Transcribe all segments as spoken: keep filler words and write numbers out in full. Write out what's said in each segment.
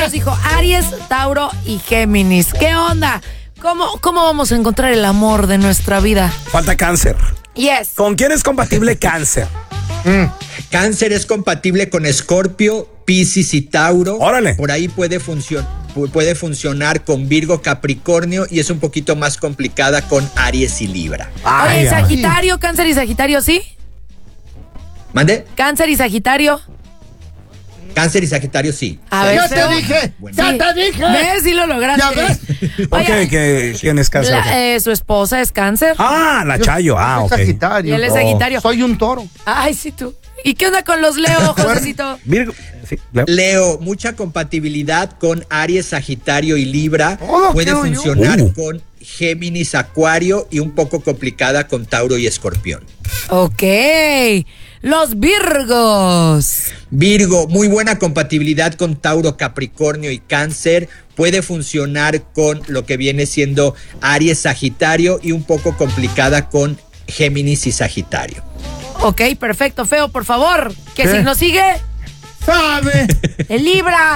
nos dijo Aries, Tauro y Géminis. ¿Qué onda? ¿Cómo, cómo vamos a encontrar el amor de nuestra vida? Falta Cáncer. Yes. ¿Con quién es compatible Cáncer? Mm. Cáncer es compatible con Escorpio, Piscis y Tauro. Órale. Por ahí puede funcionar. Puede funcionar con Virgo, Capricornio y es un poquito más complicada con Aries y Libra. Ay, Oye, Sagitario, ay. Cáncer y Sagitario, ¿sí? ¿Mande? Cáncer y Sagitario. Cáncer y Sagitario, sí. A ver, ya te dije, bueno. ya sí. te dije. ¿Ves? Sí lo lograste. ¿Ya ves? ¿Por qué? ¿Qué- ¿Quién es Cáncer? La, eh, su esposa es Cáncer. Ah, la Chayo. Ah, Soy ok. Sagitario. Y él es Sagitario. Soy un toro. Ay, sí, tú. ¿Y qué onda con los Leo, Josecito? Virgo. Sí, Leo. Leo, mucha compatibilidad con Aries, Sagitario y Libra. Todo Puede quiero yo. funcionar Uh. con Géminis, Acuario y un poco complicada con Tauro y Escorpión. Ok. Los Virgos. Virgo, muy buena compatibilidad con Tauro, Capricornio y Cáncer. Puede funcionar con lo que viene siendo Aries, Sagitario y un poco complicada con Géminis y Sagitario. Ok, perfecto. Feo, por favor. ¿Qué, ¿Qué? signo sigue? ¿Sabe? El Libra.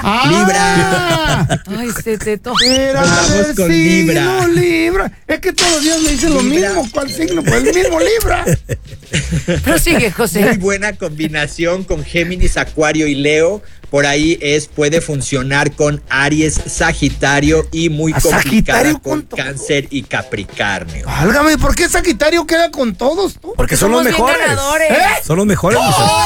Ah, Ay, se te to... Era Vamos del con signo Libra. Libra. Es que todos los días me dicen lo Libra. mismo. ¿Cuál signo? Pues el mismo Libra. Prosigue, Muy José. buena combinación con Géminis, Acuario y Leo. Por ahí es, puede funcionar con Aries, Sagitario y muy ¿A complicada Sagitario con con todo? Cáncer y Capricornio. Válgame, ¿por qué Sagitario queda con todos tú? Porque son los Somos bien mejores. ganadores. ¿Eh? Son los mejores.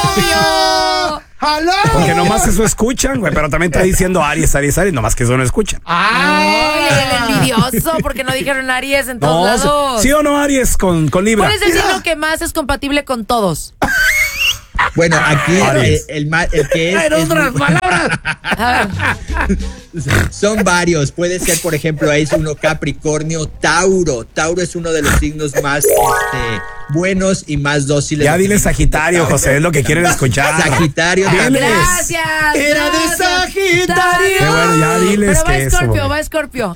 ¡Obvio! ¡Jalá! Porque nomás eso escuchan, güey. Pero también está diciendo Aries, Aries, Aries. Nomás que eso no escuchan. Ay, el envidioso, porque no dijeron Aries en todos No, lados. ¿sí o no Aries con, con Libra? ¿Cuál es el signo que más es compatible con todos? Bueno, aquí eh, Aries. el, ma- el que es, En es otras muy- palabras. A ver. son varios. Puede ser, por ejemplo, ahí es uno Capricornio, Tauro. Tauro es uno de los signos más este, buenos y más dóciles. Ya Lo que dile viene siendo Sagitario, Tauro. José, es lo que quieren escuchar. Sagitario también. Gracias. Era de gracias. Sagitario. Qué bueno, ya diles Pero va que eso, Escorpio, güey. va Escorpio.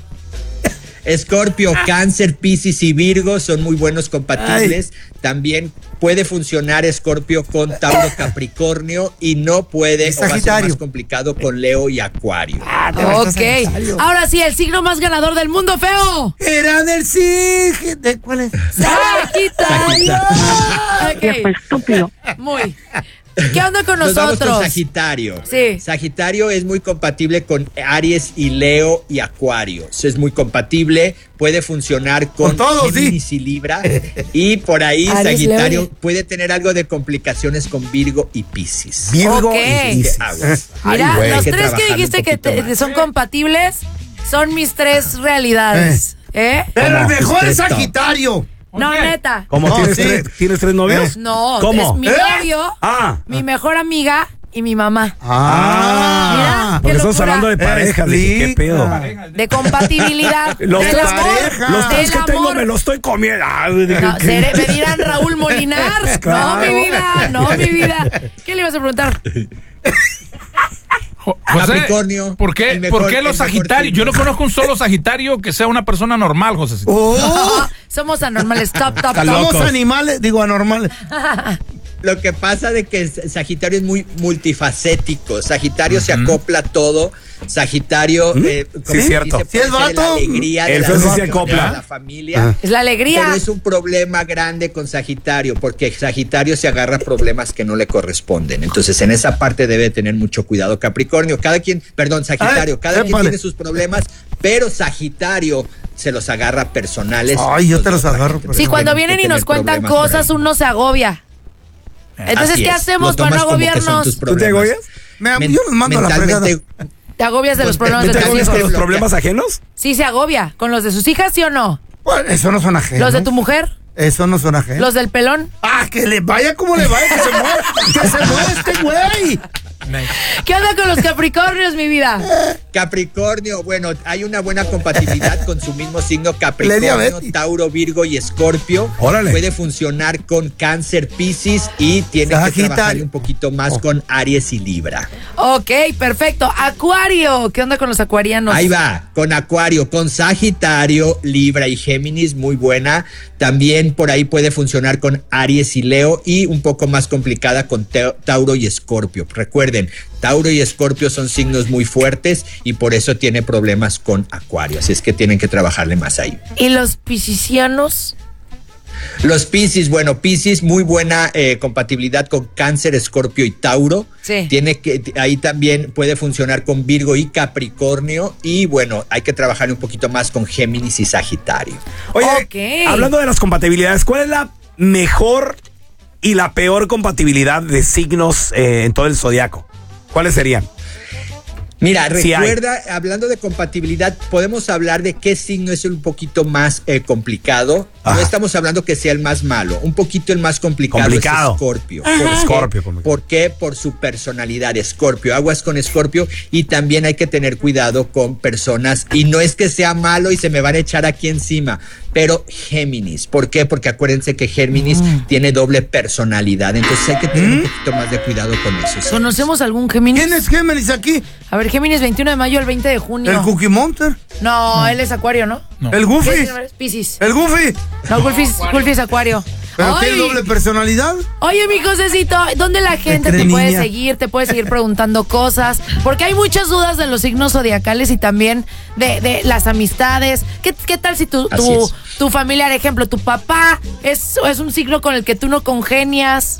Escorpio, Cáncer, Piscis y Virgo son muy buenos compatibles. También puede funcionar Escorpio con Tauro, Capricornio y no puede, Y o va a ser Sagitario. más complicado con Leo y Acuario. Ok. Ahora sí, el signo más ganador del mundo, Feo. Era del signo. ¿De cuál es? Sagitario. Ok. Estúpido. Muy. ¿Qué onda con Nos vamos con nosotros? Sagitario. Sí. Sagitario es muy compatible con Aries y Leo y Acuario. Es muy compatible, puede funcionar con, Con todos, Géminis y Libra. Y por ahí Aries, Sagitario Leo y- puede tener algo de complicaciones con Virgo y Piscis. Virgo Ok. y Piscis. Aguas. Mira, Ay, güey. los Hay que tres que trabajarlo dijiste un que poquito te- más. son compatibles son mis tres realidades. ¿Eh? Pero el ¿Cómo? mejor es Usted Sagitario. No, neta. ¿Cómo? No, ¿Tienes, sí. tres, ¿Tienes tres novios? No, ¿Cómo? es mi ¿Eh? novio, Ah. mi mejor amiga y mi mamá. Ah. Mira. Porque Qué estamos locura. hablando de parejas. Dije, ¿qué pedo? Explica. De compatibilidad. Los del tres, amor, los tres del que tengo amor. me los estoy comiendo. Ah, dije, No, ¿qué? seré- me dirán Raúl Molinar. Claro. No, mi vida, no, mi vida. ¿Qué le ibas a preguntar? Jo- José, Capricornio, ¿por qué, el mejor- ¿por qué el los mejor Sagitarios? Yo no signo. conozco un solo Sagitario que sea una persona normal, José. Oh, No, somos anormales. Top, top, Está top. somos locos. animales, digo anormales. Lo que pasa de que Sagitario es muy multifacético. Sagitario se acopla a todo. Sagitario, eh, como Sí, se cierto. dice, Sí, es puede ser vato. la alegría de El la, feo sí se relación, acopla. de la familia. Es la alegría. Pero es un problema grande con Sagitario, porque Sagitario se agarra a problemas que no le corresponden. Entonces, en esa parte debe tener mucho cuidado Capricornio. Cada quien, perdón, Sagitario, Ay, cada quien épale. tiene sus problemas, pero Sagitario se los agarra personales. Ay, yo te los Entonces, agarro no personales. Sí, cuando tienen vienen que y nos tener cuentan problemas por cosas, ahí. uno se agobia. Entonces, Así ¿qué es. hacemos Lo para no tomas como que son agobiarnos? tus ¿Tú te problemas. agobias? Me- Men- yo los mando a la mentalmente, ¿Te agobias de los Pues, problemas de ¿Te tus agobias hijos? con los bloquea. problemas ajenos? Sí, se agobia. ¿Con los de sus hijas, sí o no? Pues, eso no son ajenos. ¿Los de tu mujer? Eso no son ajenos. ¿Los del pelón? Ah, que le vaya como le vaya, que se mueva. Que se mueva este güey. ¿Qué onda con los Capricornios, mi vida? Capricornio, bueno, hay una buena compatibilidad con su mismo signo Le Capricornio, diabetes. Tauro, Virgo y Escorpio. Órale. Puede funcionar con Cáncer, Piscis y tiene que Sagitario. trabajar un poquito más con Aries y Libra. Ok, perfecto. Acuario. ¿Qué onda con los acuarianos? Ahí va. Con Acuario, con Sagitario, Libra y Géminis, muy buena. También por ahí puede funcionar con Aries y Leo, y un poco más complicada con Tauro y Escorpio. Recuerden, Tauro y Escorpio son signos muy fuertes y por eso tiene problemas con Acuario. Así es que tienen que trabajarle más ahí. ¿Y los piscianos? Los Piscis, bueno, Piscis, muy buena eh, compatibilidad con Cáncer, Escorpio y Tauro. Sí. Tiene que, ahí también puede funcionar con Virgo y Capricornio. Y bueno, hay que trabajar un poquito más con Géminis y Sagitario. Oye, Okay. hablando de las compatibilidades, ¿cuál es la mejor y la peor compatibilidad de signos eh, en todo el zodiaco? ¿Cuáles serían? Mira, Sí recuerda, hablando de compatibilidad, podemos hablar de qué signo es un poquito más eh, complicado. Ajá. No estamos hablando que sea el más malo, un poquito el más complicado, Complicado. es Escorpio. Ajá. ¿Por qué? Escorpio, complicado. ¿Por qué? Por su personalidad, Escorpio. Aguas con Escorpio, y también hay que tener cuidado con personas, y no es que sea malo y se me van a echar aquí encima, pero Géminis. ¿Por qué? Porque acuérdense que Géminis mm. tiene doble personalidad, entonces hay que tener ¿Mm? un poquito más de cuidado con eso. ¿Sí? ¿Conocemos algún Géminis? ¿Quién es Géminis aquí? A ver, Géminis, veintiuno de mayo al veinte de junio. ¿El Cookie Monster? No, no, él es Acuario, ¿no? No. ¿El Goofy? ¿Qué es Piscis? ¿El Goofy? No, Goofy, Goofy es Acuario. ¿Pero Ay. tiene doble personalidad? Oye, mi Josecito, ¿dónde la gente te puede niña. seguir? Te puede seguir preguntando cosas. Porque hay muchas dudas de los signos zodiacales y también de, de las amistades. ¿Qué, qué tal si tu, tu, tu familiar, ejemplo, tu papá es, es un signo con el que tú no congenias?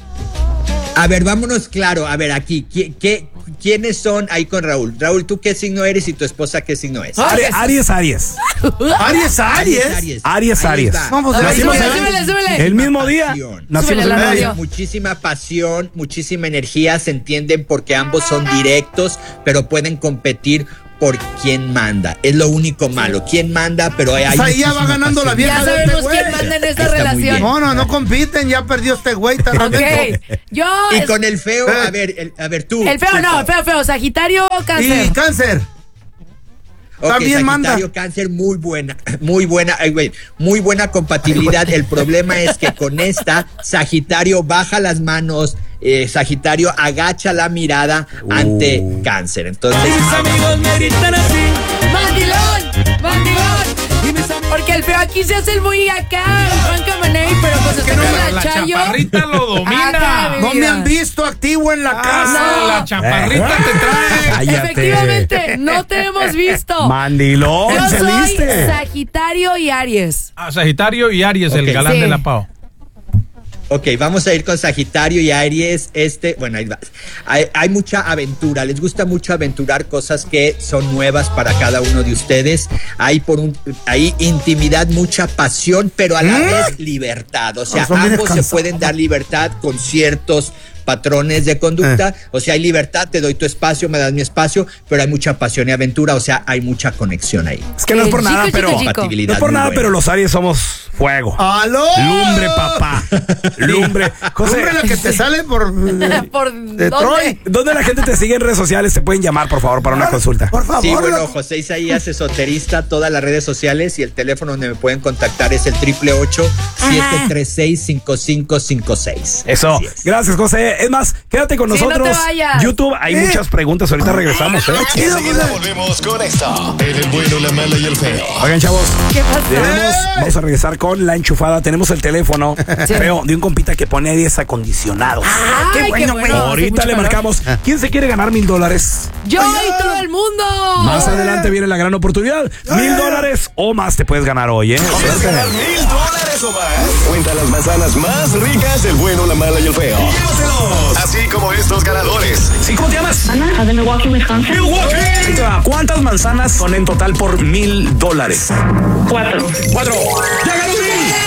A ver, vámonos claro. A ver, aquí, ¿qué, qué, ¿quiénes son ahí con Raúl? Raúl, ¿tú qué signo eres y tu esposa qué signo es? Aries, Aries, Aries. Aries, Aries. Aries, Aries. Vamos A a ver, ver. Nacimos súbele, el- súbele, súbele. El mismo día. Pasión. Nacimos Súbele el la mismo radio. día. Muchísima pasión, muchísima energía, se entienden porque ambos son directos, pero pueden competir por quién manda. Es lo único malo. ¿Quién manda? Pero hay O sea, ya va muchísima ganando la pasión. vieja Ya de este sabemos güey. quién manda en esta Está muy relación. bien. No, no, no compiten, ya perdió este güey. está Ok, dentro. yo... Y es- con el feo, Eh. a ver, el- a ver tú. El feo tú, no, feo, feo. Sagitario o Cáncer. Y Cáncer. Ok, También manda. Sagitario, Cáncer, muy buena, muy buena, ay, güey, muy buena compatibilidad. El problema es que con esta, Sagitario baja las manos, eh, Sagitario agacha la mirada ante Uh. Cáncer. Entonces, amigos me gritan así. ¡Mandilón! ¡Mandilón! Porque el feo aquí se hace el muy acá, el Juan Camaney, pero pues está con La la Chayo. chaparrita lo domina. Acá, No me vida. han visto activo en la Ah, casa. La chaparrita te trae. Cállate. Efectivamente, no te hemos visto. Mandilón, Yo soy saliste. Sagitario y Aries. Ah, Sagitario y Aries, Ok. el galán Sí. de la Pau. ok, vamos a ir con Sagitario y Aries. Este, bueno, ahí va. Hay, hay mucha aventura. Les gusta mucho aventurar cosas que son nuevas para cada uno de ustedes. Hay por un, hay intimidad, mucha pasión, pero a la vez libertad. O sea, No, son bien ambos se descansados. pueden dar libertad con ciertos patrones de conducta. O sea, hay libertad, te doy tu espacio, me das mi espacio, pero hay mucha pasión y aventura. O sea, hay mucha conexión ahí. Es que no es por Chico, nada, chico, pero. chico. No Compatibilidad es por muy nada, buena. pero los Aries somos fuego. ¡Aló! Lumbre, papá. Lumbre. José, Lumbre la que te sale por ¿Por de dónde? Troy. ¿dónde la gente te sigue en redes sociales? Te pueden llamar, por favor, para una consulta. Por favor. Sí, bueno, loco. José Isaías, esoterista, todas las redes sociales, y el teléfono donde me pueden contactar es el triple ocho, siete tres seis, cinco cinco cinco seis. Eso. Así es. Gracias, José. Es más, quédate con Sí, no te nosotros. vayas. YouTube, hay Eh. muchas preguntas. Ahorita regresamos, ¿eh? Enseguida volvemos con esto. En el bueno, la mala y el feo. Oigan, chavos. ¿Qué pasó? Tenemos, vamos a regresar con la enchufada. Tenemos el teléfono feo, de un compita que pone aires acondicionados. Ay, qué bueno, hace Ahorita mucho le calor. marcamos. ¿Quién se quiere ganar mil dólares? Yo y todo el mundo. Más adelante viene la gran oportunidad. Mil dólares o más te puedes ganar hoy, ¿eh? ¿Quieres ganar mil dólares o más? Cuenta las manzanas más ricas del bueno, la mala y el feo. Llévatelos. Así como estos ganadores. ¿Sí, cómo te llamas? Ana, de Milwaukee, Wisconsin. Ahí te va. ¿Cuántas manzanas son en total por mil dólares? Cuatro. Cuatro. ¡Ya ganó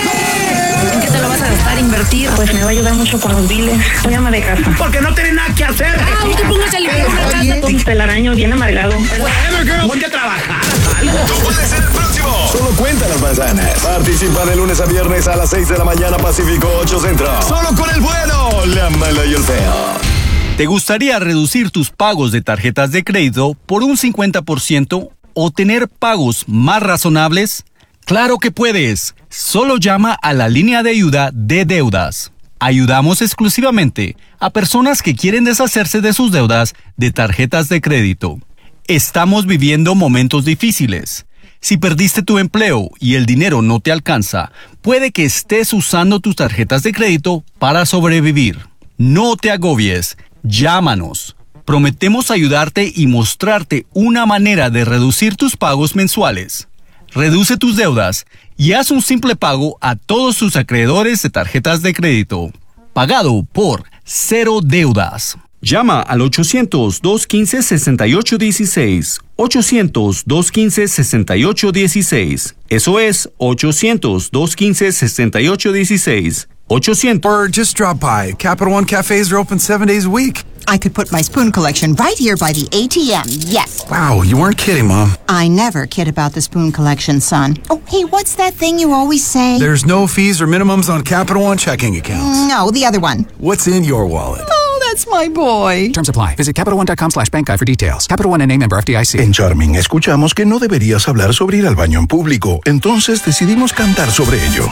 mil! ¿En qué te lo vas a gastar, invertir? Pues me va a ayudar mucho con los biles. Soy ama de casa. Porque no tiene nada que hacer. Ah, usted póngase a limpiar una casa. Un telaraño bien amargado. Ponte a trabajar. Tú puedes ser el próximo. Solo cuenta las manzanas. Participa de lunes a viernes a las seis de la mañana Pacífico ocho Centro. Solo con el bueno, la mala y el feo. ¿Te gustaría reducir tus pagos de tarjetas de crédito por un cincuenta por ciento o tener pagos más razonables? ¡Claro que puedes! Solo llama a la línea de ayuda de deudas. Ayudamos exclusivamente a personas que quieren deshacerse de sus deudas de tarjetas de crédito. Estamos viviendo momentos difíciles. Si perdiste tu empleo y el dinero no te alcanza, puede que estés usando tus tarjetas de crédito para sobrevivir. No te agobies, llámanos. Prometemos ayudarte y mostrarte una manera de reducir tus pagos mensuales. Reduce tus deudas y haz un simple pago a todos tus acreedores de tarjetas de crédito. Pagado por Cero Deudas. Llama al ochocientos, dos quince, sesenta y ocho dieciséis. ochocientos, dos quince, sesenta y ocho dieciséis. Eso es ochocientos, dos quince, sesenta y ocho dieciséis. ochocientos. Or just drop by. Capital One cafes are open seven days a week. I could put my spoon collection right here by the A T M, yes. Wow, you weren't kidding, Mom. I never kid about the spoon collection, son. Oh, hey, what's that thing you always say? There's no fees or minimums on Capital One checking accounts. No, the other one. What's in your wallet? Oh, that's my boy. Terms apply. Visit CapitalOne.com slash bank guide for details. Capital One N A member F D I C. En Charming escuchamos que no deberías hablar sobre ir al baño en público, entonces decidimos cantar sobre ello.